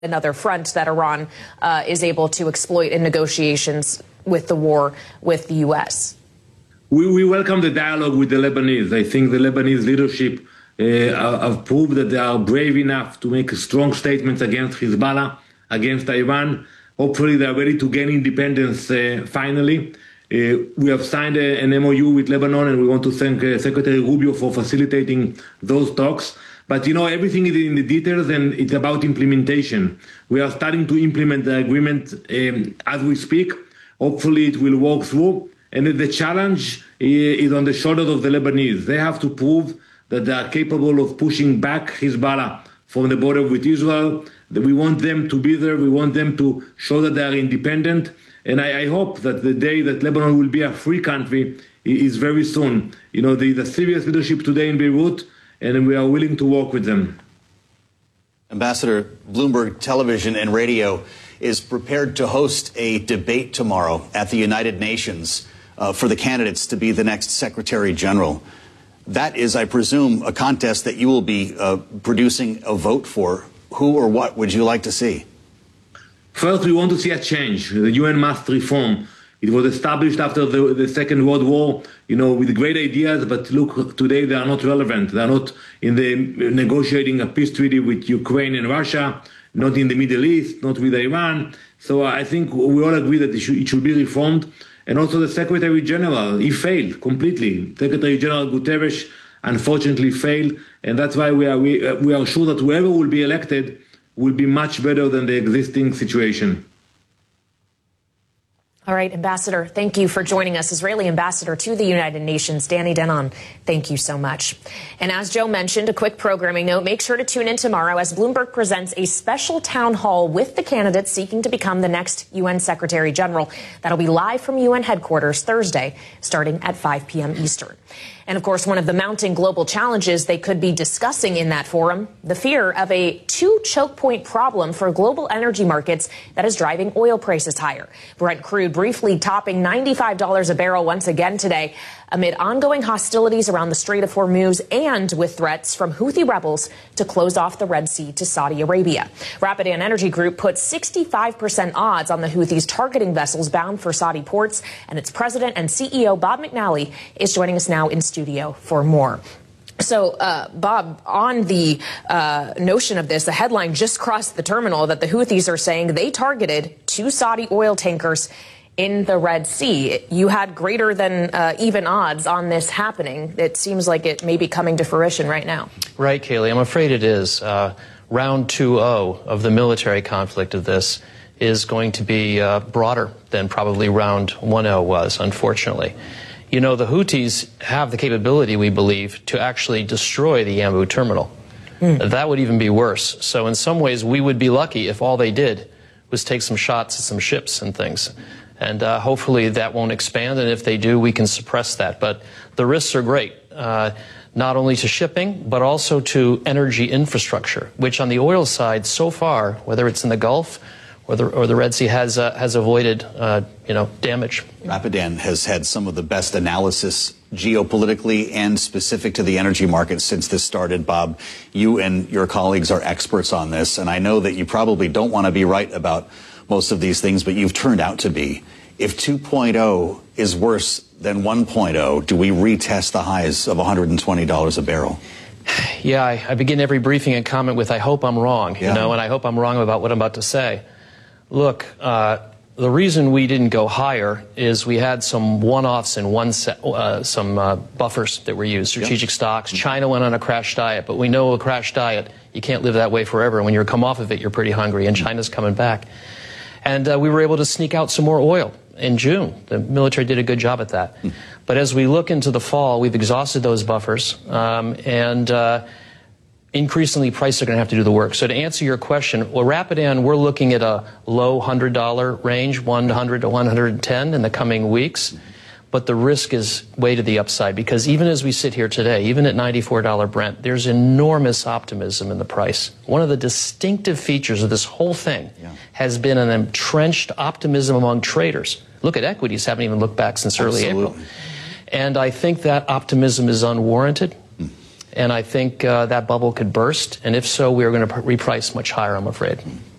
another front that Iran is able to exploit in negotiations with the war with the U.S. We welcome the dialogue with the Lebanese. I think the Lebanese leadership have proved that they are brave enough to make strong statements against Hezbollah, against Iran. Hopefully they are ready to gain independence finally. We have signed an MOU with Lebanon, and we want to thank Secretary Rubio for facilitating those talks. But, you know, everything is in the details, and it's about implementation. We are starting to implement the agreement as we speak. Hopefully it will work through. And the challenge is on the shoulders of the Lebanese. They have to prove that they are capable of pushing back Hezbollah from the border with Israel. That we want them to be there. We want them to show that they are independent. And I hope that the day that Lebanon will be a free country is very soon. You know, there is a serious leadership today in Beirut, and we are willing to work with them. Ambassador, Bloomberg Television and Radio is prepared to host a debate tomorrow at the United Nations for the candidates to be the next Secretary General. That is, I presume, a contest that you will be producing a vote for. Who or what would you like to see? First, we want to see a change. The UN must reform. It was established after the Second World War, you know, with great ideas, but look, today they are not relevant. They are not in the negotiating a peace treaty with Ukraine and Russia, not in the Middle East, not with Iran. So I think we all agree that it should be reformed. And also the Secretary General, he failed completely. Secretary General Guterres unfortunately failed, and that's why we are sure that whoever will be elected will be much better than the existing situation. All right, Ambassador, thank you for joining us. Israeli Ambassador to the United Nations, Danny Danon, thank you so much. And as Joe mentioned, a quick programming note, make sure to tune in tomorrow as Bloomberg presents a special town hall with the candidates seeking to become the next UN Secretary General. That'll be live from UN headquarters Thursday, starting at 5 p.m. Eastern. And, of course, one of the mounting global challenges they could be discussing in that forum, the fear of a two-choke point problem for global energy markets that is driving oil prices higher. Brent crude briefly topping $95 a barrel once again today amid ongoing hostilities around the Strait of Hormuz and with threats from Houthi rebels to close off the Red Sea to Saudi Arabia. Rapidan Energy Group put 65% odds on the Houthis targeting vessels bound for Saudi ports, and its president and CEO, Bob McNally, is joining us now in studio for more. So, Bob, on the notion of this, the headline just crossed the terminal that the Houthis are saying they targeted 2 Saudi oil tankers in the Red Sea. You had greater than even odds on this happening. It seems like it may be coming to fruition right now. Right, Kayleigh. I'm afraid it is. Round 2-0 of the military conflict of this is going to be broader than probably round 1-0 was, unfortunately. You know, the Houthis have the capability, we believe, to actually destroy the Yanbu terminal. That would even be worse. So in some ways, we would be lucky if all they did was take some shots at some ships and things. And hopefully that won't expand, and if they do, we can suppress that. But the risks are great, not only to shipping, but also to energy infrastructure, which on the oil side, so far, whether it's in the Gulf or the Red Sea, has avoided, damage. Rapidan has had some of the best analysis geopolitically and specific to the energy market since this started. Bob, you and your colleagues are experts on this, and I know that you probably don't want to be right about most of these things, but you've turned out to be. If 2.0 is worse than 1.0, do we retest the highs of $120 a barrel? Yeah, I begin every briefing and comment with, I hope I'm wrong, and I hope I'm wrong about what I'm about to say. Look, the reason we didn't go higher is we had some one-offs and some buffers that were used, strategic stocks. China went on a crash diet, but we know a crash diet, you can't live that way forever. When you come off of it, you're pretty hungry, and China's coming back. And we were able to sneak out some more oil in June. The military did a good job at that. But as we look into the fall, we've exhausted those buffers, and increasingly prices are going to have to do the work. So to answer your question, well, Rapidan, we're looking at a low $100 range, 100 to 110 in the coming weeks. But the risk is way to the upside, because even as we sit here today, even at $94 Brent, there's enormous optimism in the price. One of the distinctive features of this whole thing has been an entrenched optimism among traders. Look at equities, haven't even looked back since early April. And I think that optimism is unwarranted. And I think that bubble could burst. And if so, we are going to reprice much higher, I'm afraid.